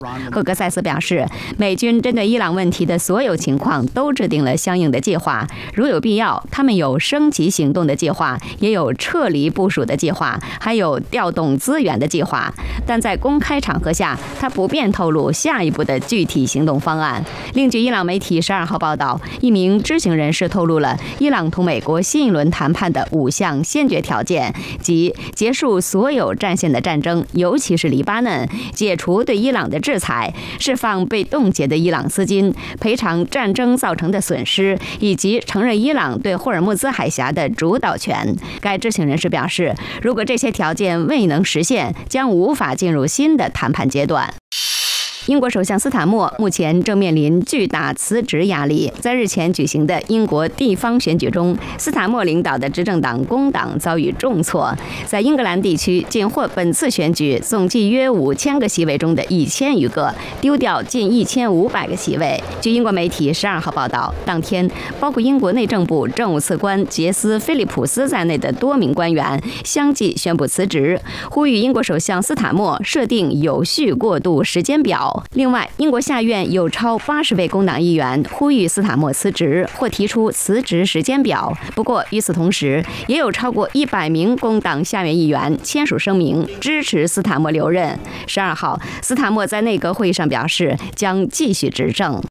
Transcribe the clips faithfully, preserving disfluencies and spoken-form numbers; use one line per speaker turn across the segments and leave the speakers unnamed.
赫格塞斯表示，美军针对伊朗问题的所有情况都制定了相应的计划，如有必要，他们有升级行动的计划，也有撤离部署的计划，还有调动资源的计划。但在公开场合下，他不便透露下一步的具体行动方案。另据伊朗媒体十二号报道，一名知情人士透露了伊朗同美国新一轮谈判的五项先决条件，即结束所有战线的战争，尤其是黎巴嫩，解除对伊朗的制裁，释放被冻结的伊朗资金，赔偿战争造成的损失，以及承认伊朗对霍尔木兹海峡的主导权。该知情人士表示，如果这些条件未能实现，将无法进入新的谈判阶段。英国首相斯坦默目前正面临巨大辞职压力。在日前举行的英国地方选举中，斯坦默领导的执政党工党遭遇重挫，在英格兰地区仅获本次选举总计约五千个席位中的一千余个，丢掉近一千五百个席位。据英国媒体十二号报道，当天包括英国内政部政务次官杰斯·菲利普斯在内的多名官员相继宣布辞职，呼吁英国首相斯坦默设定有序过渡时间表。另外，英国下院有超八十位工党议员呼吁斯坦默辞职或提出辞职时间表。不过，与此同时，也有超过一百名工党下院议员签署声明支持斯坦默留任。十二号，斯坦默在内阁会议上表示将继续执政。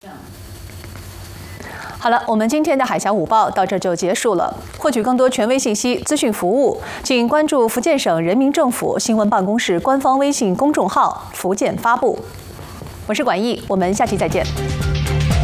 好了，我们今天的海峡午报到这就结束了。获取更多权威信息、资讯服务，请关注福建省人民政府新闻办公室官方微信公众号“福建发布”。我是管毅，我们下期再见。